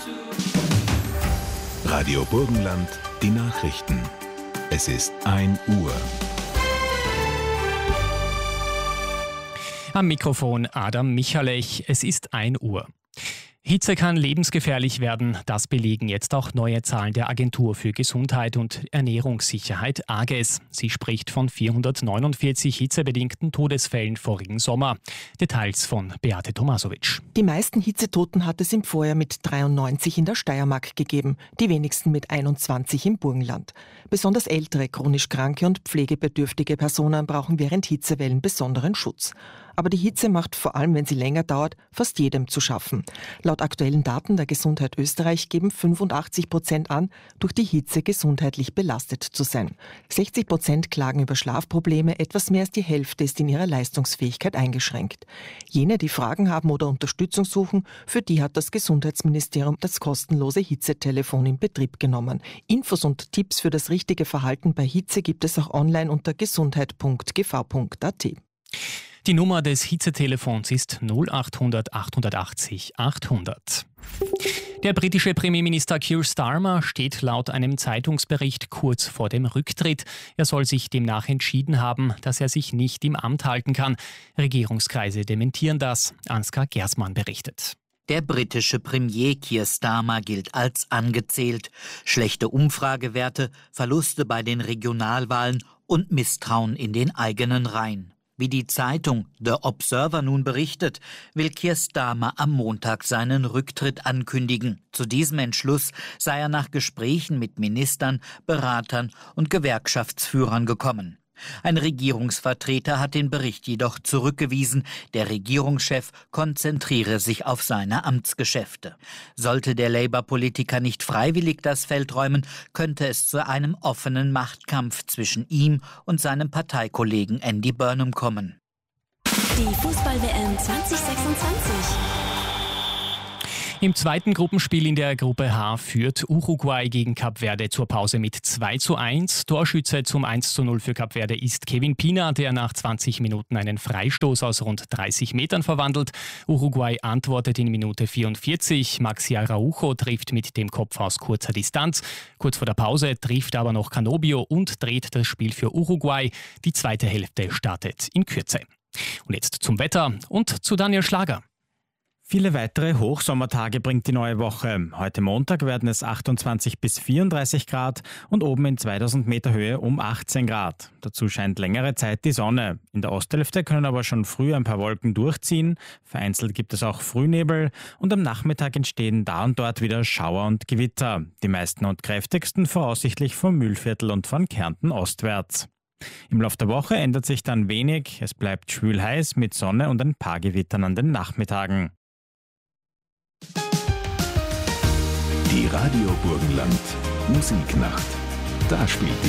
Radio Burgenland, die Nachrichten. Es ist 1 Uhr. Am Mikrofon Adam Michalech. Es ist 1 Uhr. Hitze kann lebensgefährlich werden. Das belegen jetzt auch neue Zahlen der Agentur für Gesundheit und Ernährungssicherheit AGES. Sie spricht von 449 hitzebedingten Todesfällen vorigen Sommer. Details von Beate Tomasovic. Die meisten Hitzetoten hat es im Vorjahr mit 93 in der Steiermark gegeben, die wenigsten mit 21 im Burgenland. Besonders ältere, chronisch kranke und pflegebedürftige Personen brauchen während Hitzewellen besonderen Schutz. Aber die Hitze macht, vor allem wenn sie länger dauert, fast jedem zu schaffen. Laut aktuellen Daten der Gesundheit Österreich geben 85% an, durch die Hitze gesundheitlich belastet zu sein. 60% klagen über Schlafprobleme, etwas mehr als die Hälfte ist in ihrer Leistungsfähigkeit eingeschränkt. Jene, die Fragen haben oder Unterstützung suchen, für die hat das Gesundheitsministerium das kostenlose Hitzetelefon in Betrieb genommen. Infos und Tipps für das richtige Verhalten bei Hitze gibt es auch online unter gesundheit.gv.at. Die Nummer des Hitzetelefons ist 0800 880 800. Der britische Premierminister Keir Starmer steht laut einem Zeitungsbericht kurz vor dem Rücktritt. Er soll sich demnach entschieden haben, dass er sich nicht im Amt halten kann. Regierungskreise dementieren das. Ansgar Gersmann berichtet. Der britische Premier Keir Starmer gilt als angezählt. Schlechte Umfragewerte, Verluste bei den Regionalwahlen und Misstrauen in den eigenen Reihen. Wie die Zeitung The Observer nun berichtet, will Keir Starmer am Montag seinen Rücktritt ankündigen. Zu diesem Entschluss sei er nach Gesprächen mit Ministern, Beratern und Gewerkschaftsführern gekommen. Ein Regierungsvertreter hat den Bericht jedoch zurückgewiesen. Der Regierungschef konzentriere sich auf seine Amtsgeschäfte. Sollte der Labour-Politiker nicht freiwillig das Feld räumen, könnte es zu einem offenen Machtkampf zwischen ihm und seinem Parteikollegen Andy Burnham kommen. Die Fußball-WM 2026. Im zweiten Gruppenspiel in der Gruppe H führt Uruguay gegen Kap Verde zur Pause mit 2:1. Torschütze zum 1:0 für Kap Verde ist Kevin Pina, der nach 20 Minuten einen Freistoß aus rund 30 Metern verwandelt. Uruguay antwortet in Minute 44. Maxi Araujo trifft mit dem Kopf aus kurzer Distanz. Kurz vor der Pause trifft aber noch Canobio und dreht das Spiel für Uruguay. Die zweite Hälfte startet in Kürze. Und jetzt zum Wetter und zu Daniel Schlager. Viele weitere Hochsommertage bringt die neue Woche. Heute Montag werden es 28 bis 34 Grad und oben in 2000 Meter Höhe um 18 Grad. Dazu scheint längere Zeit die Sonne. In der Osthälfte können aber schon früh ein paar Wolken durchziehen. Vereinzelt gibt es auch Frühnebel und am Nachmittag entstehen da und dort wieder Schauer und Gewitter. Die meisten und kräftigsten voraussichtlich vom Mühlviertel und von Kärnten ostwärts. Im Laufe der Woche ändert sich dann wenig. Es bleibt schwül heiß mit Sonne und ein paar Gewittern an den Nachmittagen. Die Radio Burgenland Musiknacht. Da spielt die